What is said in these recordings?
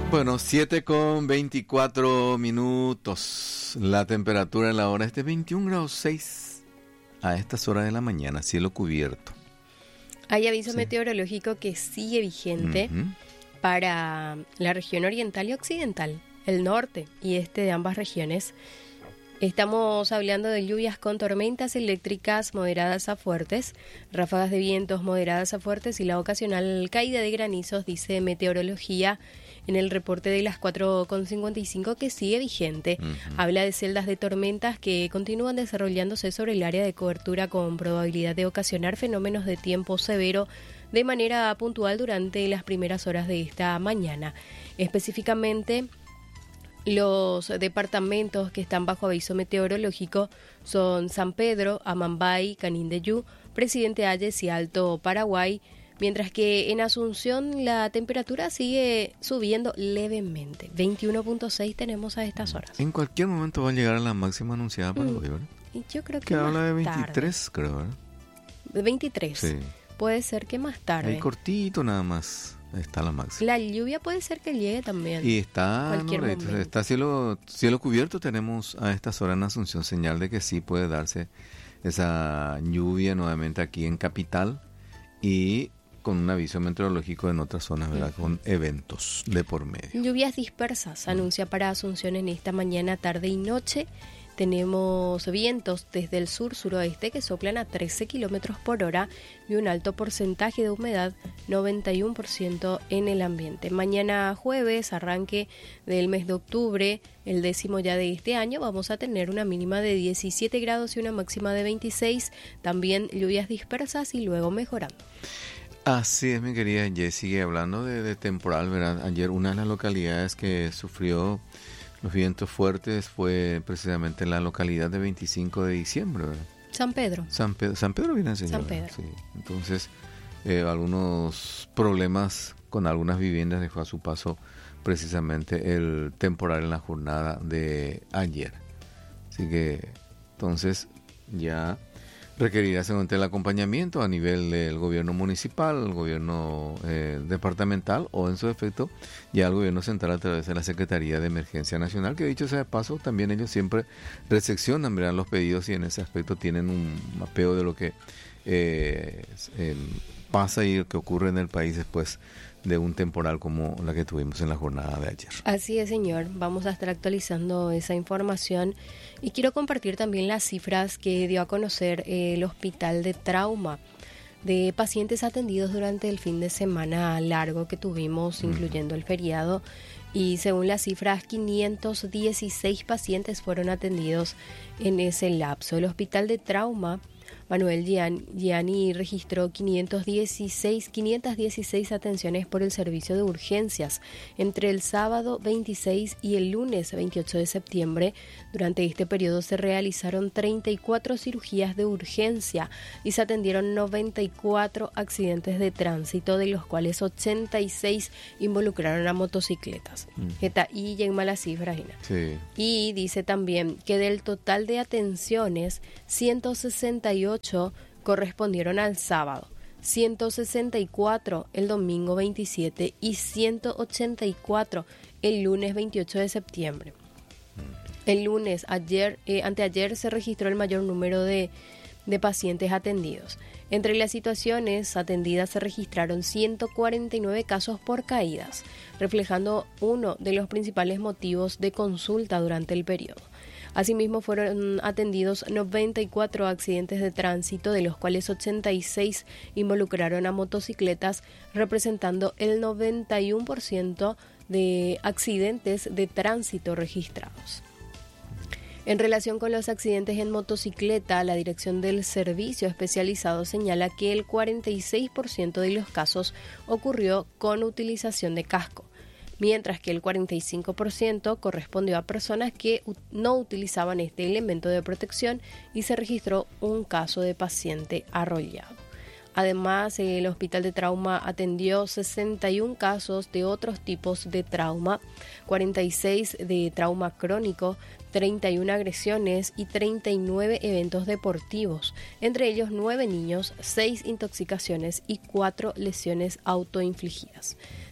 Bueno, 7:24. La temperatura en la hora es de 21,6 grados a estas horas de la mañana, cielo cubierto. Hay aviso meteorológico que sigue vigente para la región oriental y occidental, el norte y este de ambas regiones. Estamos hablando de lluvias con tormentas eléctricas moderadas a fuertes, ráfagas de vientos moderadas a fuertes y la ocasional caída de granizos, dice meteorología en el reporte de las 4:55 que sigue vigente. Habla de celdas de tormentas que continúan desarrollándose sobre el área de cobertura con probabilidad de ocasionar fenómenos de tiempo severo de manera puntual durante las primeras horas de esta mañana. Específicamente, los departamentos que están bajo aviso meteorológico son San Pedro, Amambay, Canindeyú, Presidente Hayes y Alto Paraguay, mientras que en Asunción la temperatura sigue subiendo levemente. 21.6 tenemos a estas horas. En cualquier momento va a llegar a la máxima anunciada para hoy, ¿verdad? Y yo creo que habla de más 23, tarde. creo, ¿verdad? De 23. Sí. Puede ser que más tarde. Ahí cortito nada más está la máxima. La lluvia puede ser que llegue también. Y está, momento. Está cielo cubierto. Tenemos a estas horas en Asunción señal de que sí puede darse esa lluvia nuevamente aquí en Capital y con un aviso meteorológico en otras zonas, ¿verdad? Con eventos de por medio. Lluvias dispersas anuncia para Asunción en esta mañana, tarde y noche. Tenemos vientos desde el sur-suroeste que soplan a 13 kilómetros por hora y un alto porcentaje de humedad, 91% en el ambiente. Mañana jueves, arranque del mes de octubre, el 10º ya de este año, vamos a tener una mínima de 17 grados y una máxima de 26. También lluvias dispersas y luego mejorando. Así es, mi querida Jessie, hablando de temporal, ¿verdad? Ayer una de las localidades que sufrió los vientos fuertes fue precisamente en la localidad de 25 de diciembre, ¿verdad? San Pedro. San Pedro viene enseñando. San Pedro. Sí. Entonces, algunos problemas con algunas viviendas dejó a su paso precisamente el temporal en la jornada de ayer. Así que, entonces, ya requerirá seguramente el acompañamiento a nivel del gobierno municipal, el gobierno departamental o en su defecto ya el gobierno central a través de la Secretaría de Emergencia Nacional, que dicho sea de paso, también ellos siempre recepcionan, verán los pedidos y en ese aspecto tienen un mapeo de lo que pasa y lo que ocurre en el país después de un temporal como la que tuvimos en la jornada de ayer. Así es, señor. Vamos a estar actualizando esa información y quiero compartir también las cifras que dio a conocer el Hospital de Trauma de pacientes atendidos durante el fin de semana largo que tuvimos, incluyendo el feriado. Y según las cifras, 516 pacientes fueron atendidos en ese lapso. El Hospital de Trauma Manuel Gianni registró 516 atenciones por el servicio de urgencias entre el sábado 26 y el lunes 28 de septiembre. Durante este periodo se realizaron 34 cirugías de urgencia y se atendieron 94 accidentes de tránsito, de los cuales 86 involucraron a motocicletas. Y llegó la cifra, Gina. Sí. Y dice también que del total de atenciones, 168 correspondieron al sábado, 164 el domingo 27 y 184 el lunes 28 de septiembre. El lunes, anteayer, se registró el mayor número de pacientes atendidos. Entre las situaciones atendidas se registraron 149 casos por caídas, reflejando uno de los principales motivos de consulta durante el periodo. Asimismo, fueron atendidos 94 accidentes de tránsito, de los cuales 86 involucraron a motocicletas, representando el 91% de accidentes de tránsito registrados. En relación con los accidentes en motocicleta, la Dirección del Servicio Especializado señala que el 46% de los casos ocurrió con utilización de casco, mientras que el 45% correspondió a personas que no utilizaban este elemento de protección y se registró un caso de paciente arrollado. Además, el Hospital de Trauma atendió 61 casos de otros tipos de trauma, 46 de trauma crónico, 31 agresiones y 39 eventos deportivos, entre ellos 9 niños, 6 intoxicaciones y 4 lesiones autoinfligidas.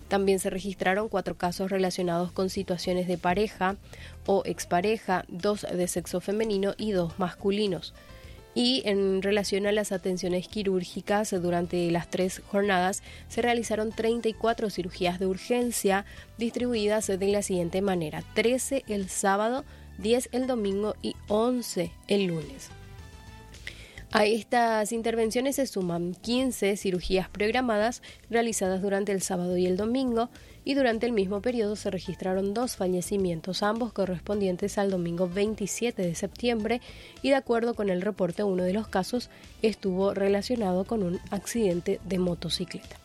También se registraron 4 casos relacionados con situaciones de pareja o expareja, 2 de sexo femenino y 2 masculinos. Y en relación a las atenciones quirúrgicas, durante las 3 jornadas se realizaron 34 cirugías de urgencia distribuidas de la siguiente manera: 13 el sábado, 10 el domingo y 11 el lunes. A estas intervenciones se suman 15 cirugías programadas realizadas durante el sábado y el domingo, y durante el mismo periodo se registraron 2 fallecimientos, ambos correspondientes al domingo 27 de septiembre, y de acuerdo con el reporte, uno de los casos estuvo relacionado con un accidente de motocicleta.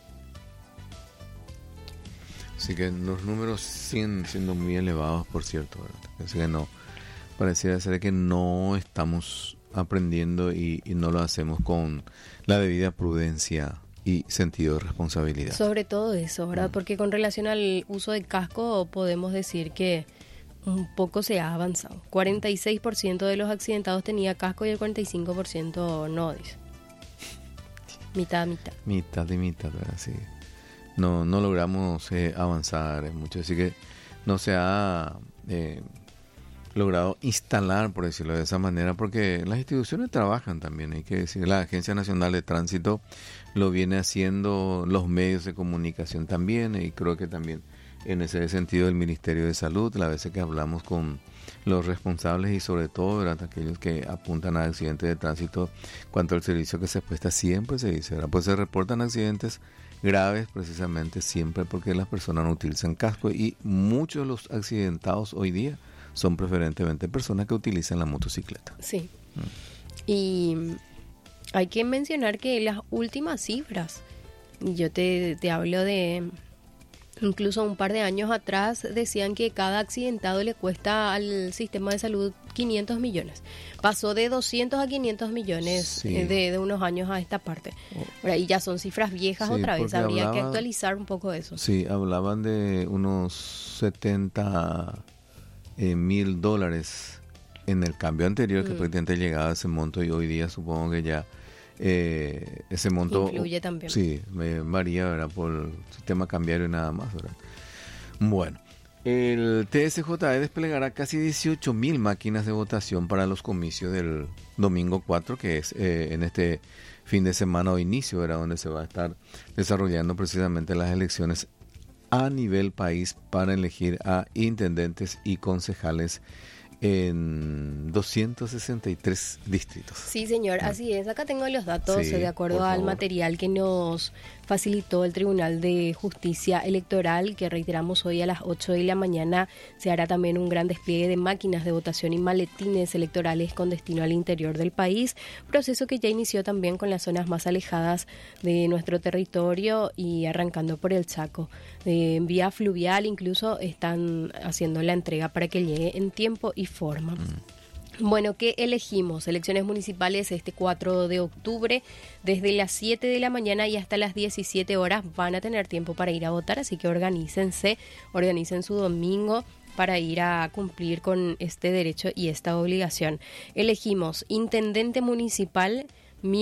Así que los números siguen siendo muy elevados, por cierto, ¿verdad? Así que no, pareciera ser que no estamos aprendiendo y no lo hacemos con la debida prudencia y sentido de responsabilidad. Sobre todo eso, ¿verdad? Porque con relación al uso de casco podemos decir que un poco se ha avanzado. 46% de los accidentados tenía casco y el 45% no, dice. Mitad. Mitad y mitad, ¿verdad? Sí. No logramos avanzar mucho, así que no se ha logrado instalar, por decirlo de esa manera, porque las instituciones trabajan también, hay que decir, la Agencia Nacional de Tránsito lo viene haciendo, los medios de comunicación también, y creo que también en ese sentido el Ministerio de Salud, las veces que hablamos con los responsables y sobre todo, ¿verdad?, aquellos que apuntan a accidentes de tránsito, cuanto al servicio que se presta, siempre se dice, ¿verdad?, pues se reportan accidentes graves precisamente siempre porque las personas no utilizan casco, y muchos de los accidentados hoy día son preferentemente personas que utilizan la motocicleta. Sí. Y hay que mencionar que las últimas cifras, yo te hablo de incluso un par de años atrás, decían que cada accidentado le cuesta al sistema de salud 500 millones. Pasó de 200 a 500 millones Sí. de unos años a esta parte. Ahora, y ya son cifras viejas Sí, otra vez, porque habría que hablaba- actualizar un poco eso. Sí, hablaban de unos 70 mil dólares en el cambio anterior, que prácticamente llegaba a ese monto, y hoy día supongo que ya ese monto Incluye también. Sí, varía, ¿verdad?, por el sistema cambiario y nada más, ¿verdad? Bueno, el TSJE desplegará casi 18.000 máquinas de votación para los comicios del domingo 4, que es en este fin de semana o inicio, ¿verdad?, donde se va a estar desarrollando precisamente las elecciones a nivel país para elegir a intendentes y concejales en 263 distritos. Sí, señor, así es. Acá tengo los datos Sí, de acuerdo por al favor. material que nos facilitó el Tribunal de Justicia Electoral, que reiteramos hoy a las 8 de la mañana. Se hará también un gran despliegue de máquinas de votación y maletines electorales con destino al interior del país, proceso que ya inició también con las zonas más alejadas de nuestro territorio y arrancando por el Chaco. En vía fluvial incluso están haciendo la entrega para que llegue en tiempo y forma. Bueno, ¿qué elegimos? Elecciones municipales este 4 de octubre, desde las 7 de la mañana y hasta las 17 horas van a tener tiempo para ir a votar, así que organicen su domingo para ir a cumplir con este derecho y esta obligación. Elegimos intendente municipal